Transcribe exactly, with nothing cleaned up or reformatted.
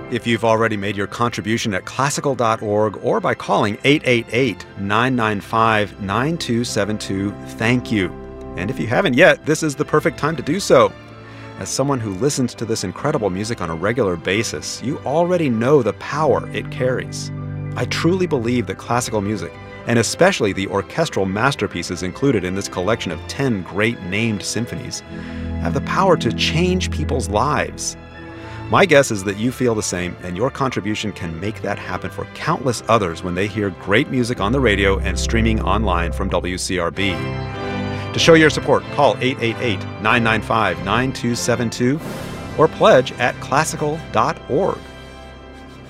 If you've already made your contribution at classical dot org or by calling eight eight eight, nine nine five, nine two seven two, thank you. And if you haven't yet, this is the perfect time to do so. As someone who listens to this incredible music on a regular basis, you already know the power it carries. I truly believe that classical music, and especially the orchestral masterpieces included in this collection of ten great named symphonies, have the power to change people's lives. My guess is that you feel the same, and your contribution can make that happen for countless others when they hear great music on the radio and streaming online from W C R B. To show your support, call eight eight eight, nine nine five, nine two seven two or pledge at classical dot org.